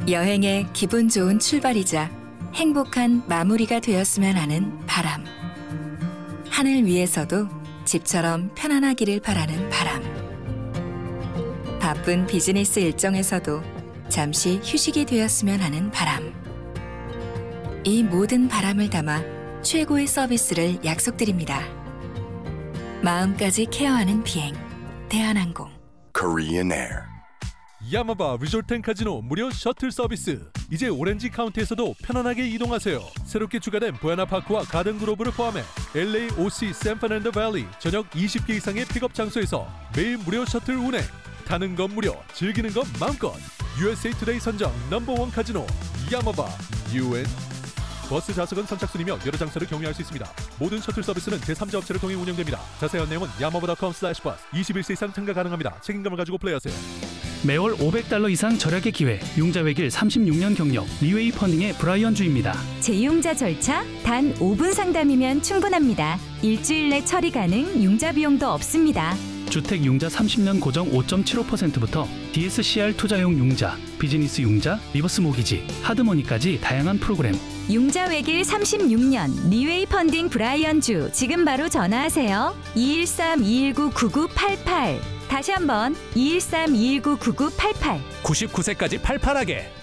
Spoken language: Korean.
여행의 기분 좋은 출발이자 행복한 마무리가 되었으면 하는 바람. 하늘 위에서도 집처럼 편안하기를 바라는 바람. 바쁜 비즈니스 일정에서도 잠시 휴식이 되었으면 하는 바람. 이 모든 바람을 담아 최고의 서비스를 약속드립니다. 마음까지 케어하는 비행, 대한항공. Korean Air. 야마바 리조트 앤 카지노 무료 셔틀 서비스. 이제 오렌지 카운티에서도 편안하게 이동하세요. 새롭게 추가된 부에나파크와 가든그로브를 포함해 LA, OC, 샌프란난도 밸리 전역 20개 이상의 픽업 장소에서 매일 무료 셔틀 운행. 타는 건 무료, 즐기는 건 마음껏. USA 투데이 선정 넘버원 카지노 야마바 UN. 버스 좌석은 선착순이며 여러 장소를 경유할 수 있습니다. 모든 셔틀 서비스는 제3자 업체를 통해 운영됩니다. 자세한 내용은 yamaba.com/bus. 21세 이상 참가 가능합니다. 책임감을 가지고 플레이하세요. 매월 $500 이상 절약의 기회, 융자 외길 36년 경력, 리웨이 펀딩의 브라이언 주입니다. 재융자 절차 단 5분 상담이면 충분합니다. 일주일 내 처리 가능, 융자 비용도 없습니다. 주택 융자 30년 고정 5.75%부터 DSCR 투자용 융자, 비즈니스 융자, 리버스 모기지, 하드머니까지 다양한 프로그램. 융자 외길 36년 리웨이 펀딩 브라이언 주. 지금 바로 전화하세요. 213-219-9988. 다시 한번 213-219-9988. 99세까지 팔팔하게.